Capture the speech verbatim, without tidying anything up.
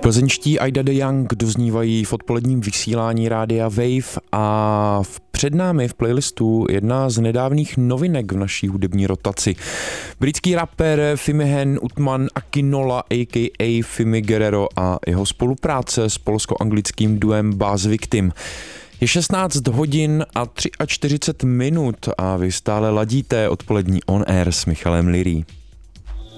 Plzeňští Ida de Young doznívají v odpoledním vysílání rádia Wave a před námi v playlistu jedna z nedávných novinek v naší hudební rotaci. Britský rapper Fimihen Utman Akinola a k a. Fimi Guerrero a jeho spolupráce s polsko-anglickým duem Bass Victim. Je šestnáct hodin a čtyřicet tři minut a vy stále ladíte odpolední On Air s Michalem Lyrý.